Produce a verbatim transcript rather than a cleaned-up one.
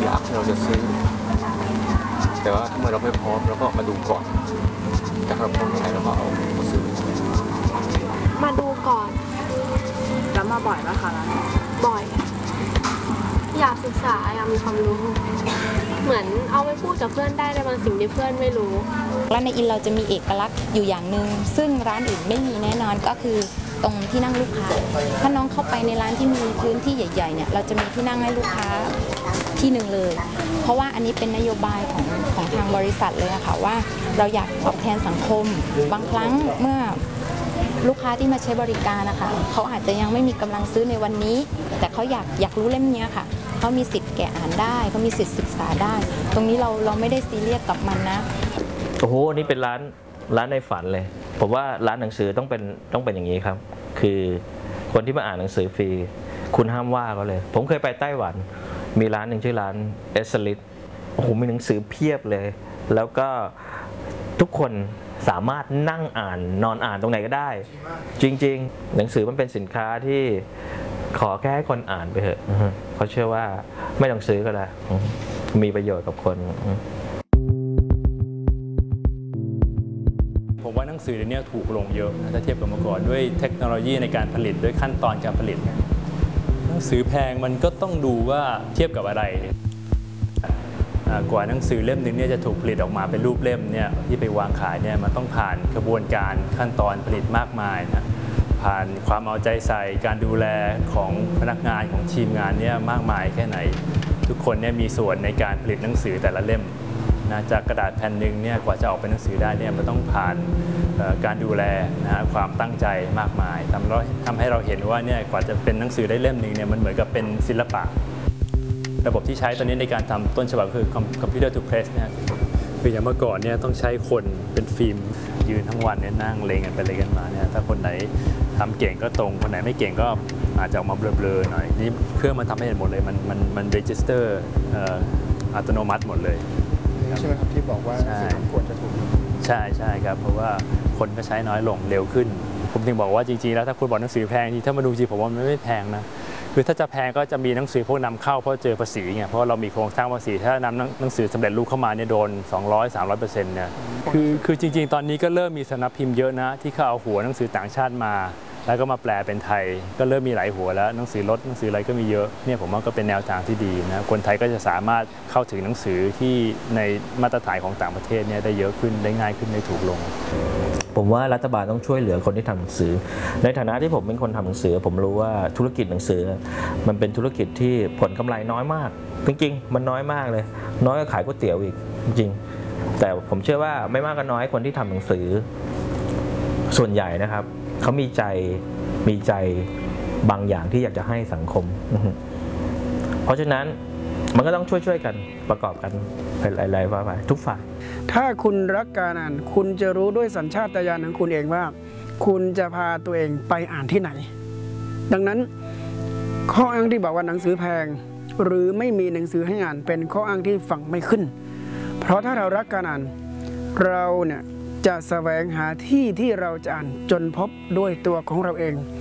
อยากเราจะซื้อแต่ว่าถ้าเมื่อเราไม่พร้อมเราก็มาดูก่อนถ้าเราพร้อมเมื่อไหร่เราก็เอามาซื้อมาดูก่อนแล้วมาบ่อยไหมคะบ่อยอยากศึกษาอยากมีความรู้เหมือนเอาไปพูดกับเพื่อนได้ในบางสิ่งที่เพื่อนไม่รู้ร้านในอินเราจะมีเอกลักษณ์อยู่อย่างหนึ่งซึ่งร้านอื่นไม่มีแน่นอนก็คือตรงที่นั่งลูกค้าถ้าน้องเข้าไปในร้านที่มีพื้นที่ใหญ่ๆเนี่ยเราจะมีที่นั่งให้ลูกค้าที่หนึ่งเลยเพราะว่าอันนี้เป็นนโยบายของของทางบริษัทเลยอะค่ะว่าเราอยากตอบแทนสังคมบางครั้งเมื่อลูกค้าที่มาใช้บริการนะคะเขาอาจจะยังไม่มีกำลังซื้อในวันนี้แต่เขาอยากอยากรู้เล่มนี้ค่ะเขามีสิทธิ์แกะอ่านได้เขามีสิทธิ์ศึกษาได้ตรงนี้เราเราไม่ได้ซีเรียสกับมันนะโอ้โหนี่เป็นร้านร้านในฝันเลยผมว่าร้านหนังสือต้องเป็นต้องเป็นอย่างนี้ครับคือคนที่มาอ่านหนังสือฟรีคุณห้ามว่าเขาเลยผมเคยไปไต้หวันมีร้านหนึ่งชื่อร้านเอสลิทโอ้โหมีหนังสือเพียบเลยแล้วก็ทุกคนสามารถนั่งอ่านนอนอ่านตรงไหนก็ได้จริงๆหนังสือมันเป็นสินค้าที่ขอแค่ให้คนอ่านไปเถอะเขาเชื่อว่าไม่ต้องซื้อก็ได้มีประโยชน์กับคนผมว่าหนังสือเดี๋ยวนี้ถูกลงเยอะถ้าเทียบกับเมื่อก่อนด้วยเทคโนโลยีในการผลิตด้วยขั้นตอนการผลิตหนังสือแพงมันก็ต้องดูว่าเทียบกับอะไรกว่าหนังสือเล่มหนึ่งเนี่ยจะถูกผลิตออกมาเป็นรูปเล่มเนี่ยที่ไปวางขายเนี่ยมันต้องผ่านกระบวนการขั้นตอนผลิตมากมายนะผ่านความเอาใจใส่การดูแลของพนักงานของทีมงานเนี่ยมากมายแค่ไหนทุกคนเนี่ยมีส่วนในการผลิตหนังสือแต่ละเล่มนะจากกระดาษแผ่นหนึ่งเนี่ยกว่าจะออกเป็นหนังสือได้เนี่ยมันต้องผ่านการดูแลนะฮะความตั้งใจมากมายทำให้ทำให้เราเห็นว่าเนี่ยกว่าจะเป็นหนังสือได้เล่มหนึ่งเนี่ยมันเหมือนกับเป็นศิลปะระบบที่ใช้ตอนนี้ในการทำต้นฉบับคือคอมพิวเตอร์ทูเพรสเนี่ยคืออย่างเมื่อก่อนเนี่ยต้องใช้คนเป็นฟิล์มยืนทั้งวันเนี่ยนั่งเลงกันไปเลงกันมาเนี่ยถ้าคนไหนทำเก่งก็ตรงคนไหนไม่เก่งก็อาจจะออกมาเบลอๆหน่อยนี่เครื่องมันทำให้เห็นหมดเลยมันมันมันรีจิสเตอร์อัตโนมัติหมดเลยใช่ไหมครับที่บอกว่าควรจะถูกใช่ใช่ครับเพราะว่าคนก็ใช้น้อยลงเร็วขึ้นผมถึงบอกว่าจริงๆแล้วถ้าคุณบอกหนังสือแพงที่ถ้ามาดูจริงผมว่ามันไม่แพงนะคือถ้าจะแพงก็จะมีหนังสือพวกนำเข้าเพราะเจอภาษีไงเพราะเรามีโครงสร้างภาษีถ้านำหนังสือสำเร็จรูปเข้ามาเนี่ยโดน สองร้อย สามร้อยเปอร์เซ็นต์ เนี่ยคือคือจริงๆตอนนี้ก็เริ่มมีสำนักพิมพ์เยอะนะที่เขาเอาหัวหนังสือต่างชาติมาแล้วก็มาแปลเป็นไทยก็เริ่มมีหลายหัวแล้วหนังสือลดหนังสืออะไรก็มีเยอะเนี่ยผมว่าก็เป็นแนวทางที่ดีนะคนไทยก็จะสามารถเข้าถึงหนังสือที่ในมาตรฐานของต่างประเทศเนี่ยได้เยอะขึ้นได้ง่ายขึ้นได้ถูกลงผมว่ารัฐบาลต้องช่วยเหลือคนที่ทำหนังสือในฐานะที่ผมเป็นคนทำหนังสือผมรู้ว่าธุรกิจหนังสือมันเป็นธุรกิจที่ผลกำไรน้อยมากจริงๆมันน้อยมากเลยน้อยกว่าขายก๋วยเตี๋ยวอีกจริงแต่ผมเชื่อว่าไม่มากก็น้อยคนที่ทำหนังสือส่วนใหญ่นะครับเขามีใจมีใจบางอย่างที่อยากจะให้สังคมเพราะฉะนั้นมันก็ต้องช่วยๆกันประกอบกันเป็นหลายๆฝ่ายทุกฝ่ายถ้าคุณรักการอ่านคุณจะรู้ด้วยสัญชาตญาณของคุณเองว่าคุณจะพาตัวเองไปอ่านที่ไหนดังนั้นข้ออ้างที่บอกว่าหนังสือแพงหรือไม่มีหนังสือให้อ่านเป็นข้ออ้างที่ฟังไม่ขึ้นเพราะถ้าเรารักการอ่านเราเนี่ยจะแสวงหาที่ที่เราจะอ่านจนพบด้วยตัวของเราเอง